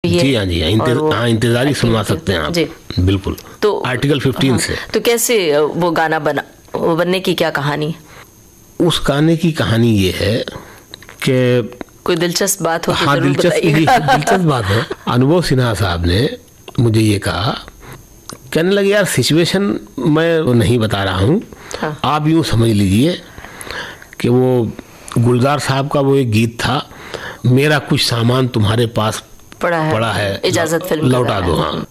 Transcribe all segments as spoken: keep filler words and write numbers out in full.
भी है। जी हाँ जी हाँ, इंते, हाँ इंतजारी सुनवा सकते हैं आप जी, बिल्कुल। तो आर्टिकल फिफ्टीन से। तो कैसे वो गाना बना, वो बनने की क्या कहानी? उस गाने की कहानी ये है कि कोई दिलचस्प बात हो तो हाँ, जरूर दिलचस्प दिलचस्प बात है। अनुभव सिन्हा साहब ने मुझे ये कहा, कहने लगे यार सिचुएशन मैं नहीं बता रहा हूँ, हाँ। आप यूँ समझ लीजिए कि वो गुलजार साहब का वो एक गीत था, मेरा कुछ सामान तुम्हारे पास पड़ा है, पड़ा है इजाजत फिल्म लौटा दो। हाँ,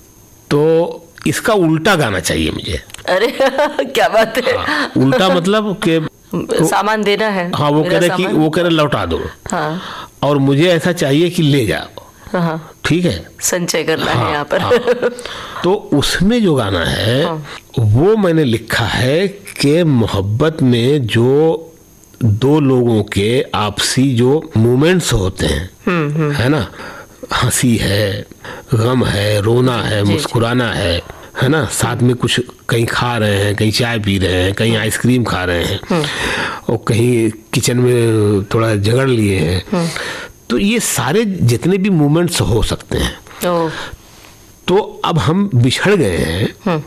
तो इसका उल्टा गाना चाहिए मुझे। अरे क्या बात है। हाँ, उल्टा मतलब कि सामान देना है। हाँ, वो कह रहे कि वो कह रहे लौटा दो। हाँ। और मुझे ऐसा चाहिए कि ले जाओ। हाँ। ठीक है, संचय करना हाँ, है यहाँ पर। हाँ। तो उसमें जो गाना है हाँ। वो मैंने लिखा है कि मोहब्बत में जो दो लोगों के आपसी जो मोमेंट्स होते हैं, है ना, हंसी है, गम है, रोना है, मुस्कुराना है है ना, साथ में कुछ कहीं खा रहे हैं, कहीं चाय पी रहे हैं, कहीं आइसक्रीम खा रहे हैं और कहीं किचन में थोड़ा झगड़ लिए हैं, तो ये सारे जितने भी मोमेंट्स हो सकते हैं। तो अब हम बिछड़ गए हैं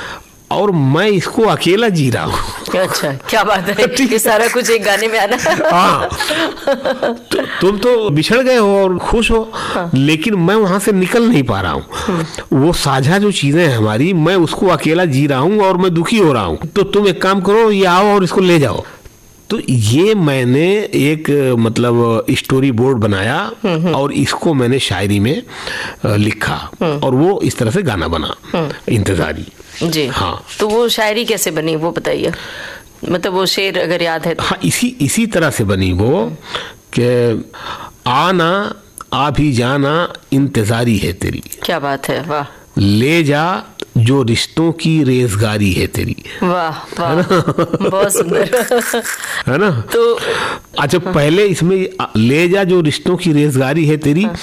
और मैं इसको अकेला जी रहा हूँ। अच्छा, क्या बात है, ये सारा कुछ एक गाने में आना। हाँ, तो, तुम तो बिछड़ गए हो और खुश हो, हाँ। लेकिन मैं वहां से निकल नहीं पा रहा हूँ। वो साझा जो चीजें हैं हमारी, मैं उसको अकेला जी रहा हूँ और मैं दुखी हो रहा हूँ। तो तुम एक काम करो, ये आओ और इसको ले जाओ। तो ये मैंने एक मतलब स्टोरी बोर्ड बनाया और इसको मैंने शायरी में लिखा और वो इस तरह से गाना बना, इंतजारी जी। हाँ, तो वो शायरी कैसे बनी वो बताइए, मतलब वो शेर अगर याद है तो। हाँ, इसी इसी तरह से बनी वो कि आना आ भी जाना इंतजारी है तेरी। क्या बात है, वाह। ले जा जो रिश्तों की रेजगारी है तेरी। वाह वाह, बहुत सुंदर है ना। तो अच्छा, पहले इसमें ले जा जो रिश्तों की रेजगारी है तेरी, हाँ।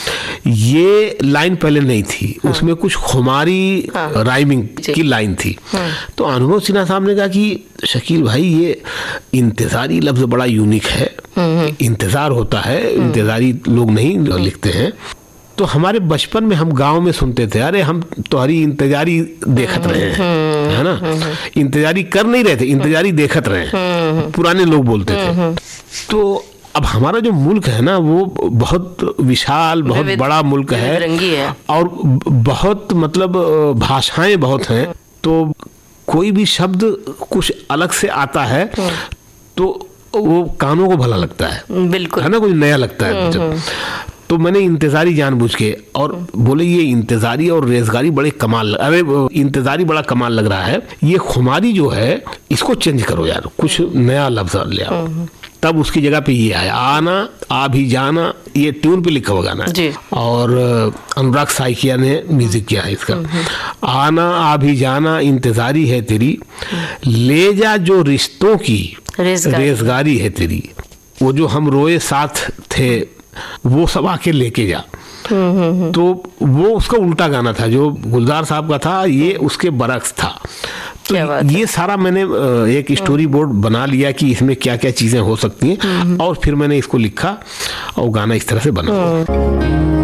ये लाइन पहले नहीं थी, हाँ। उसमें कुछ खुमारी हाँ। राइमिंग की लाइन थी। हाँ। तो अनुभव सिन्हा साहब ने कहा कि शकील भाई ये इंतजारी लफ्ज बड़ा यूनिक है, इंतजार होता है, इंतजारी लोग नहीं लिखते हैं। तो हमारे बचपन में हम गांव में सुनते थे, अरे हम तुम्हारी इंतजारी देखत रहे हैं, है ना, इंतजारी कर नहीं रहे थे, इंतजारी देखत रहे हैं, पुराने लोग बोलते थे। तो अब हमारा जो मुल्क है ना वो बहुत विशाल, बहुत बड़ा मुल्क है और बहुत मतलब भाषाएं बहुत हैं, तो कोई भी शब्द कुछ अलग से आता है तो वो कानों को भला लगता है, बिल्कुल, है ना, कुछ नया लगता है। तो मैंने इंतजारी जानबूझ के, और बोले ये इंतजारी और रेजगारी बड़े कमाल, अरे इंतजारी बड़ा कमाल लग रहा है, ये खुमारी जो है इसको चेंज करो यार, कुछ नया लफ्ज ले आओ। तब उसकी जगह पे ये आया, आना आ भी जाना, ये ट्यून पे लिखा हुआ गाना है और अनुराग साइकिया ने म्यूजिक किया है इसका। आना आ भी जाना इंतजारी है तेरी, ले जा जो रिश्तों की रेजगारी है तेरी, वो जो हम रोए साथ थे वो सब आके लेके जा। तो वो उसका उल्टा गाना था, जो गुलजार साहब का था ये उसके बरक्स था। तो ये सारा मैंने एक स्टोरी बोर्ड बना लिया कि इसमें क्या क्या चीजें हो सकती हैं और फिर मैंने इसको लिखा और गाना इस तरह से बना।